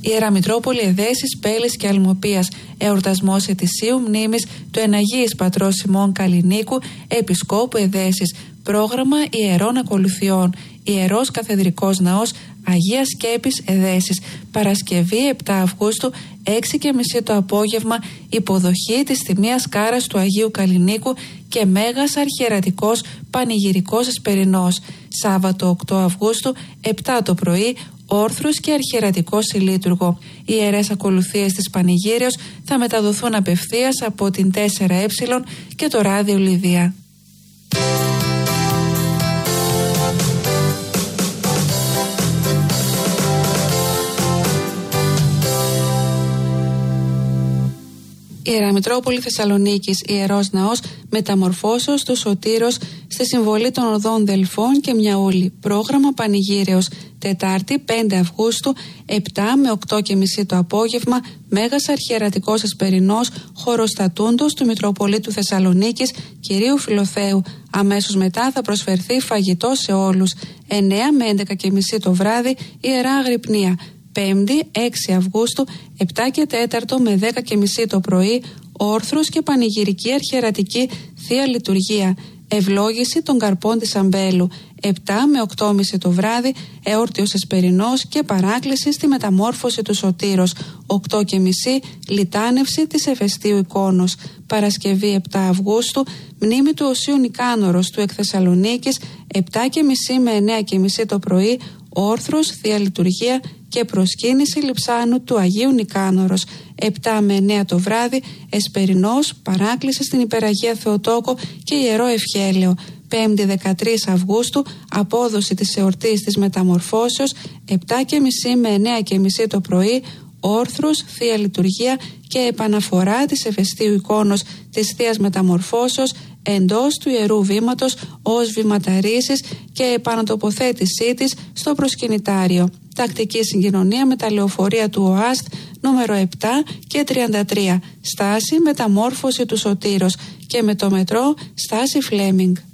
Ιερά Μητρόπολη Εδέσης, Πέλης και Αλμοπίας. Εορτασμός ετησίου μνήμης του Εναγίης Πατρός Σιμών Καλλινίκου, Επισκόπου Εδέσης. Πρόγραμμα ιερών ακολουθιών. Ιερός Καθεδρικός Ναός Αγίας Σκέπης Εδέσης. Παρασκευή 7 Αυγούστου, 6:30 το απόγευμα, υποδοχή της Τιμίας Κάρας του Αγίου Καλλινίκου και Μέγας Αρχιερατικός Πανηγυρικός Εσπερινός. Σάββατο 8 Αυγούστου, 7 το πρωί, όρθρος και αρχιερατικό συλλήτουργο. Οι ιερές ακολουθίες της Πανηγύριος θα μεταδοθούν απευθείας από την 4Ε και το ράδιο Λιδία. Ιερά Μητρόπολη Θεσσαλονίκης, Ιερός Ναός Μεταμορφώσεως του Σωτήρος στη συμβολή των οδών Δελφών και Μιαούλη. Πρόγραμμα Πανηγύρεως. Τετάρτη 5 Αυγούστου, 7 με 8:30 το απόγευμα, Μέγας Αρχιερατικός Εσπερινός χωροστατούντος του Μητροπολίτου Θεσσαλονίκης Κυρίου Φιλοθέου. Αμέσως μετά θα προσφερθεί φαγητό σε όλους. 9 με 11:30 το βράδυ, Ιερά Αγρυπνία. 5η 6 Αυγούστου, 7 και 4 με 10:30 το πρωί, όρθρος και πανηγυρική αρχιερατική Θεία Λειτουργία. Ευλόγηση των καρπών της Αμπέλου. 7 με 8:30 το βράδυ, εόρτιος Εσπερινός και παράκληση στη μεταμόρφωση του Σωτήρος. 8:30 λιτάνευση της Εφεστίου Εικόνος. Παρασκευή 7 Αυγούστου, μνήμη του Οσίου Νικάνωρος του Εκθεσσαλονίκης. 7:30 με 9:30 το πρωί, όρθρος, Θεία Λειτουργία και προσκύνηση λειψάνου του Αγίου Νικάνωρος. 7 με 9 το βράδυ, Εσπερινός, παράκληση στην Υπεραγία Θεοτόκο και Ιερό Ευχέλαιο. 5η 13 Αυγούστου, απόδοση της εορτής της Μεταμορφώσεως. 7:30 με 9:30 το πρωί, όρθρος, Θεία Λειτουργία και επαναφορά της Εφεστίου Εικόνος της Θείας Μεταμορφώσεως εντός του Ιερού Βήματος ως βηματαρίσης και επανατοποθέτησή της στο προσκυνητάριο. Τακτική συγκοινωνία με τα λεωφορεία του ΟΑΣΤ νούμερο 7 και 33. Στάση Μεταμόρφωση του Σωτήρος και με το μετρό στάση Φλέμινγκ.